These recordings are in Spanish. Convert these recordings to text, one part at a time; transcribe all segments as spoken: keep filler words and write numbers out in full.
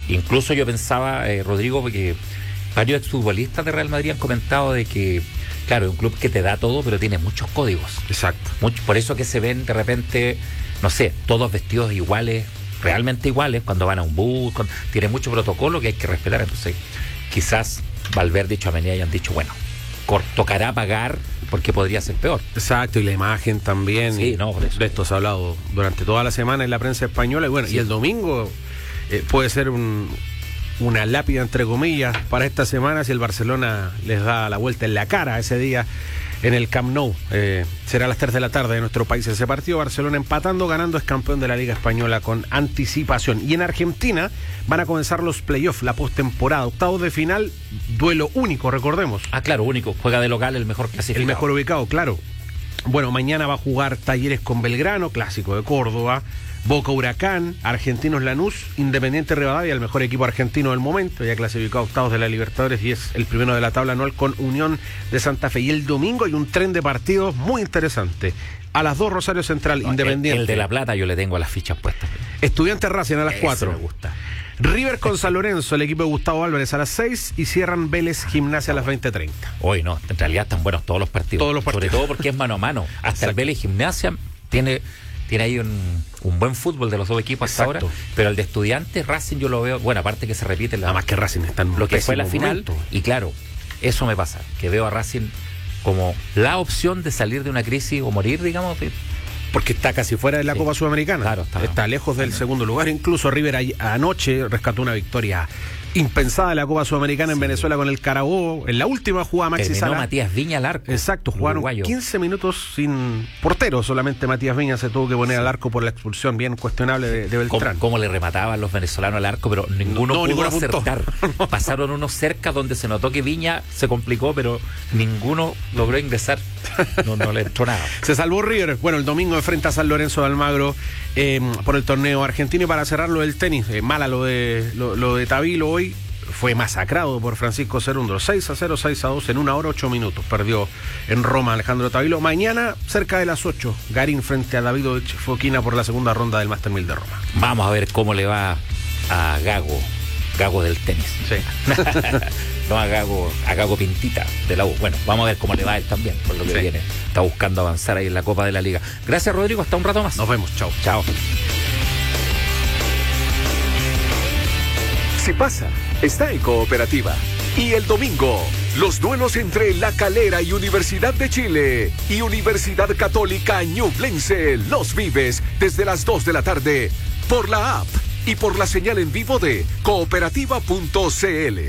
incluso yo pensaba, eh, Rodrigo, porque varios exfutbolistas de Real Madrid han comentado de que, claro, es un club que te da todo, pero tiene muchos códigos. Exacto. Mucho, por eso que se ven de repente, no sé, todos vestidos iguales, realmente iguales, cuando van a un bus, cuando, tiene mucho protocolo que hay que respetar. Entonces, quizás Valverde y Tchouaméni hayan dicho, bueno, tocará pagar porque podría ser peor. Exacto, y la imagen también. Sí, no, por eso. De esto se ha hablado durante toda la semana en la prensa española. Y bueno, sí. Y el domingo eh, puede ser un, una lápida, entre comillas, para esta semana si el Barcelona les da la vuelta en la cara ese día en el Camp Nou. Eh, será a las tres de la tarde de nuestro país ese partido. Barcelona empatando, ganando, es campeón de la Liga Española con anticipación. Y en Argentina van a comenzar los playoffs, la postemporada, octavos de final, duelo único, recordemos. Ah, claro, único. Juega de local el mejor clasificado. El mejor ubicado, claro. Bueno, mañana va a jugar Talleres con Belgrano, clásico de Córdoba. Boca Huracán, Argentinos Lanús, Independiente Rivadavia, el mejor equipo argentino del momento, ya clasificado octavos de la Libertadores y es el primero de la tabla anual con Unión de Santa Fe. Y el domingo hay un tren de partidos muy interesante. A las dos, Rosario Central, no, Independiente. El, el de La Plata yo le tengo a las fichas puestas. Estudiantes Racing a las cuatro. Me gusta. River con San Lorenzo, el equipo de Gustavo Álvarez a las seis y cierran Vélez Gimnasia a las veinte treinta. Hoy no, en realidad están buenos todos los partidos. Todos los partidos. Sobre todo porque es mano a mano. Hasta Exacto. El Vélez Gimnasia tiene... Tiene ahí un, un buen fútbol de los dos equipos hasta ahora, pero el de Estudiantes, Racing yo lo veo, bueno, aparte que se repite la, nada más que Racing está en lo que fue la final, momento. Y claro, eso me pasa, que veo a Racing como la opción de salir de una crisis o morir, digamos, de, porque está casi fuera de la sí. Copa Sudamericana, claro, está, está lejos del está, segundo lugar, incluso River a, anoche rescató una victoria impensada de la Copa Sudamericana sí. en Venezuela con el Carabobo, en la última jugada Maxi Terminó Sala. Matías Viña al arco. Exacto, jugaron uruguayo. quince minutos sin portero, solamente Matías Viña se tuvo que poner sí. al arco por la expulsión bien cuestionable de, de Beltrán. ¿Cómo, cómo le remataban los venezolanos al arco, pero ninguno no, pudo acertar. Pasaron unos cerca donde se notó que Viña se complicó, pero ninguno logró ingresar. No, no le entró nada. Se salvó River. Bueno, el domingo enfrenta a San Lorenzo de Almagro eh, por el torneo argentino. Y para cerrarlo del tenis, eh, mala lo de, lo, lo de Tabilo hoy. Fue masacrado por Francisco Cerúndolo, seis a cero, seis a dos en una hora, ocho minutos. Perdió en Roma Alejandro Tabilo. Mañana, cerca de las ocho, Garín frente a Davidovich Fokina por la segunda ronda del Master mil de Roma. Vamos a ver cómo le va a Gago, Gago del tenis. Sí. No a Gago, a Gago Pintita de la U. Bueno, vamos a ver cómo le va a él también, por lo que sí. viene. Está buscando avanzar ahí en la Copa de la Liga. Gracias, Rodrigo, hasta un rato más. Nos vemos, chao. Chao. Si pasa, está en Cooperativa. Y el domingo, los duelos entre La Calera y Universidad de Chile y Universidad Católica Ñublense los vives desde las dos de la tarde por la app y por la señal en vivo de cooperativa punto cl.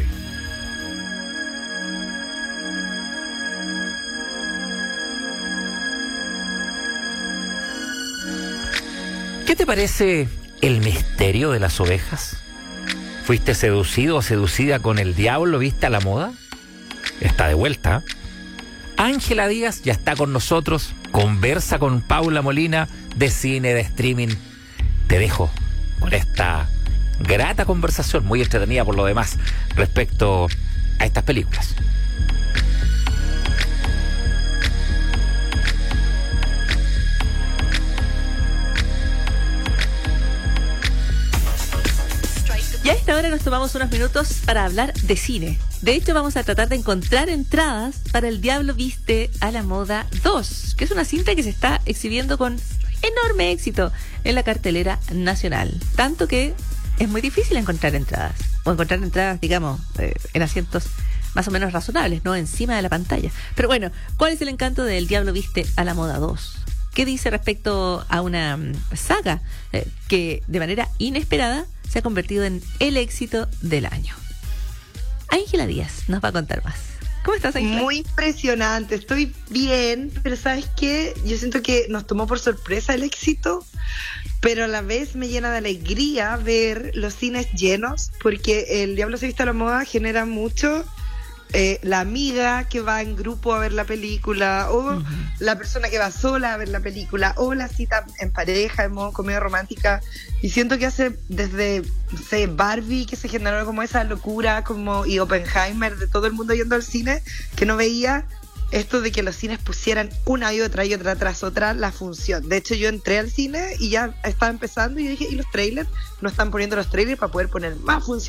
¿Qué te parece el misterio de las ovejas? ¿Fuiste seducido o seducida con el diablo? ¿Viste a la moda? Está de vuelta. Ángela Díaz ya está con nosotros. Conversa con Paula Molina de cine, de streaming. Te dejo con esta grata conversación, muy entretenida por lo demás, respecto a estas películas. Y a esta hora nos tomamos unos minutos para hablar de cine. De hecho, vamos a tratar de encontrar entradas para El Diablo Viste a la Moda dos, que es una cinta que se está exhibiendo con enorme éxito en la cartelera nacional. Tanto que es muy difícil encontrar entradas. O encontrar entradas, digamos, eh, en asientos más o menos razonables, no encima de la pantalla. Pero bueno, ¿cuál es el encanto de El Diablo Viste a la Moda dos? ¿Qué dice respecto a una um, saga eh, que de manera inesperada se ha convertido en el éxito del año? Ángela Díaz nos va a contar más. ¿Cómo estás, Ángela? Muy impresionante, estoy bien, pero ¿sabes qué? Yo siento que nos tomó por sorpresa el éxito, pero a la vez me llena de alegría ver los cines llenos, porque El Diablo se viste a la moda genera mucho eh, la amiga que va en grupo a ver la película, o uh-huh. la persona que va sola a ver la película, o la cita en pareja, en modo comedia romántica. Y siento que hace desde, no sé, Barbie, que se generó como esa locura, como y Oppenheimer, de todo el mundo yendo al cine, que no veía esto de que los cines pusieran una y otra y otra tras otra la función. De hecho, yo entré al cine y ya estaba empezando y yo dije, ¿y los trailers? No están poniendo los trailers para poder poner más funciones.